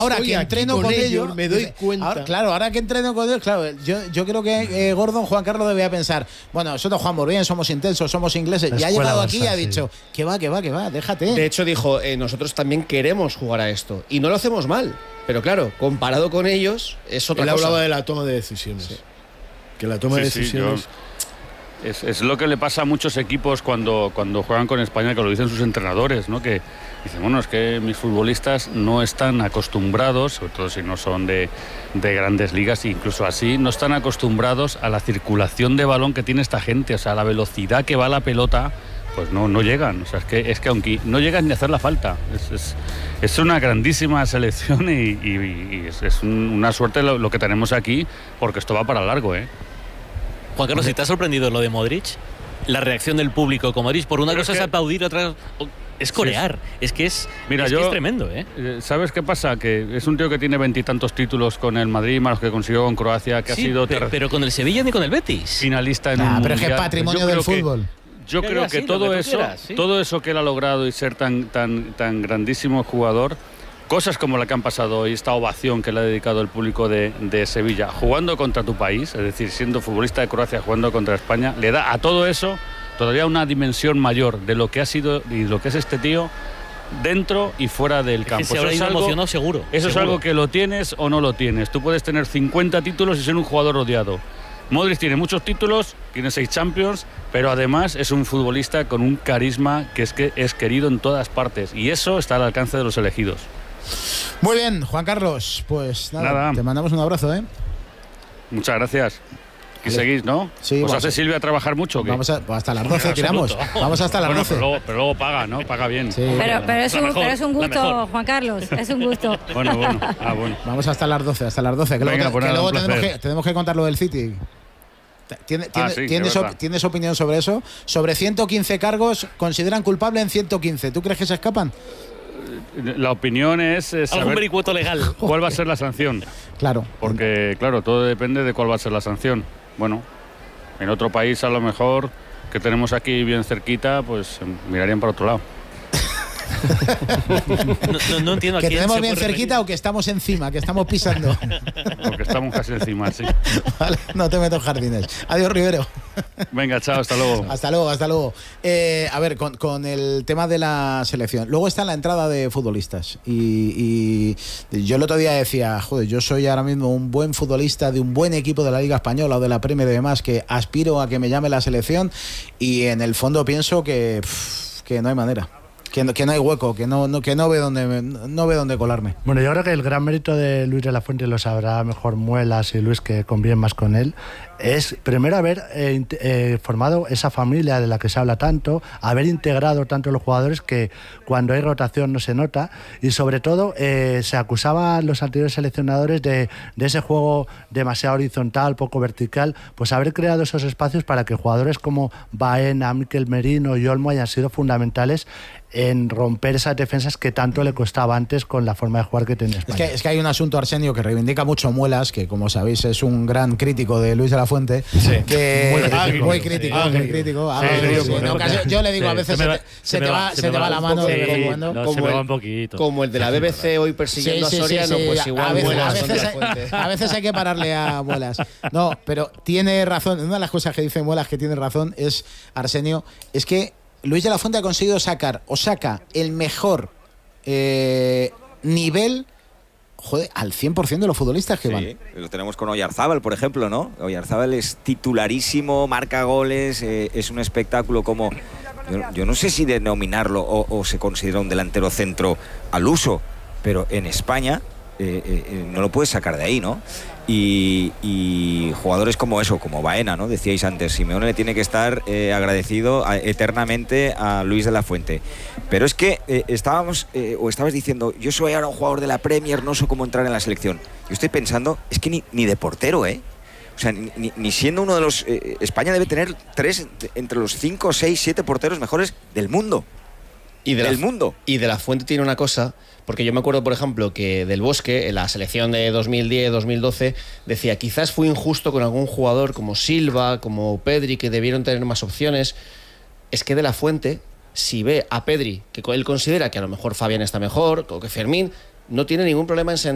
ahora que entreno con ellos, me doy cuenta. Ahora que entreno con ellos, claro, yo creo que Gordon, Juan Carlos debía pensar, bueno, nosotros jugamos bien, somos intensos, somos ingleses, y ha llegado aquí y ha dicho, que va, déjate. De hecho dijo, nosotros también queremos jugar a esto, y no lo hacemos mal, pero claro, comparado con ellos, es otra cosa. Él hablaba de la toma de decisiones. Sí. Que la toma de decisiones... Es lo que le pasa a muchos equipos cuando juegan con España, que lo dicen sus entrenadores, ¿no? Que dicen, bueno, es que mis futbolistas no están acostumbrados, sobre todo si no son de grandes ligas, incluso así, no están acostumbrados a la circulación de balón que tiene esta gente, o sea, la velocidad que va la pelota, pues no llegan. O sea, es que aunque no llegan ni a hacer la falta. Es una grandísima selección y es una suerte lo que tenemos aquí, porque esto va para largo, ¿eh? Juan Carlos, ¿si te ha sorprendido lo de Modric? La reacción del público con Modric, por una cosa es aplaudir, otra es corear. Sí. Es tremendo, ¿eh? ¿Sabes qué pasa? Que es un tío que tiene 20 y tantos títulos con el Madrid, más los que consiguió con Croacia, que ha sido... Pero con el Sevilla ni con el Betis. Finalista en un mundial. Pero es que es patrimonio del fútbol. Yo creo que todo eso que él ha logrado y ser tan grandísimo jugador... Cosas como la que han pasado hoy, esta ovación que le ha dedicado el público de Sevilla, jugando contra tu país, es decir, siendo futbolista de Croacia, jugando contra España, le da a todo eso todavía una dimensión mayor de lo que ha sido y lo que es este tío dentro y fuera del campo. Se habrá emocionado seguro. Eso es algo que lo tienes o no lo tienes. Tú puedes tener 50 títulos y ser un jugador odiado. Modric tiene muchos títulos, tiene 6 Champions, pero además es un futbolista con un carisma que es querido en todas partes, y eso está al alcance de los elegidos. Muy bien, Juan Carlos, pues nada, te mandamos un abrazo, ¿eh? Muchas gracias. Y seguís, ¿no? Sí. ¿Os hace Silvia trabajar mucho? Vamos hasta las 12 tiramos. Vamos hasta las 12. Pero luego paga, ¿no? Paga bien. Sí. Pero es un gusto, Juan Carlos, es un gusto. Bueno. Vamos hasta las 12, Que venga, luego tenemos que contar lo del City. ¿Tienes opinión sobre eso? Sobre 115 cargos, consideran culpable en 115. ¿Tú crees que se escapan? La opinión es saber algún vericueto legal. ¿Cuál va a ser la sanción? Claro. Porque, claro, todo depende de cuál va a ser la sanción. Bueno, en otro país a lo mejor, que tenemos aquí bien cerquita, pues mirarían para otro lado. No entiendo a que quién tenemos bien cerquita o que estamos encima, que estamos pisando. Porque estamos casi encima, sí. Vale, no te meto en jardines. Adiós, Rivero. Venga, chao, hasta luego. Hasta luego. A ver, con el tema de la selección. Luego está la entrada de futbolistas. Y yo el otro día decía, joder, yo soy ahora mismo un buen futbolista de un buen equipo de la Liga Española o de la Premier y demás, que aspiro a que me llame la selección, y en el fondo pienso que no hay manera. Que no hay hueco, que no ve dónde colarme. Bueno, yo creo que el gran mérito de Luis de la Fuente, lo sabrá mejor Muelas y Luis, que conviven más con él, es primero haber formado esa familia de la que se habla tanto, haber integrado tanto los jugadores que cuando hay rotación no se nota, y sobre todo se acusaban los anteriores seleccionadores de ese juego demasiado horizontal, poco vertical, pues haber creado esos espacios para que jugadores como Baena, Mikel Merino y Olmo hayan sido fundamentales en romper esas defensas que tanto le costaba antes con la forma de jugar que tenía España. Es que hay un asunto, Arsenio, que reivindica mucho Muelas, que como sabéis es un gran crítico de Luis de la Fuente. Sí. Muy crítico. Yo le digo, a veces se te va la mano de vez en cuando. Como el de la BBC hoy persiguiendo a Soriano, pues igual a veces hay que pararle a Muelas. No, pero tiene razón. Una de las cosas que dice Muelas que tiene razón es, Arsenio, es que Luis de la Fuente ha conseguido saca el mejor nivel, al 100% de los futbolistas que van. Lo tenemos con Oyarzábal, por ejemplo, ¿no? Oyarzábal es titularísimo, marca goles, es un espectáculo como... Yo no sé si denominarlo o se considera un delantero centro al uso, pero en España no lo puedes sacar de ahí, ¿no? Y jugadores como Baena, ¿no? Decíais antes, Simeone le tiene que estar agradecido eternamente a Luis de la Fuente. Pero es que estabas diciendo, yo soy ahora un jugador de la Premier, no sé cómo entrar en la selección. Yo estoy pensando, es que ni de portero, ¿eh? O sea, ni siendo uno de los... España debe tener 3 entre los 5, 6, 7 porteros mejores del mundo. Y de la Fuente tiene una cosa, porque yo me acuerdo, por ejemplo, que Del Bosque, en la selección de 2010-2012, decía, quizás fue injusto con algún jugador como Silva, como Pedri, que debieron tener más opciones. Es que De la Fuente, si ve a Pedri, que él considera que a lo mejor Fabián está mejor, o que Fermín, no tiene ningún problema en sentar